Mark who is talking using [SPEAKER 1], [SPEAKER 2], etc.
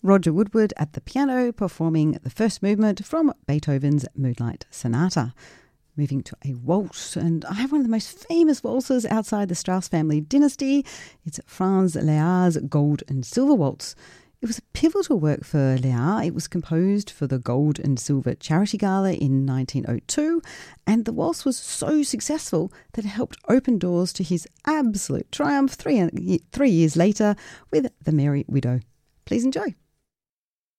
[SPEAKER 1] Roger Woodward at the piano performing the first movement from Beethoven's Moonlight Sonata. Moving to a waltz, and I have one of the most famous waltzes outside the Strauss family dynasty. It's Franz Lehar's Gold and Silver Waltz. It was a pivotal work for Lehar. It was composed for the Gold and Silver Charity Gala in 1902, and the waltz was so successful that it helped open doors to his absolute triumph 3 years later with The Merry Widow. Please enjoy.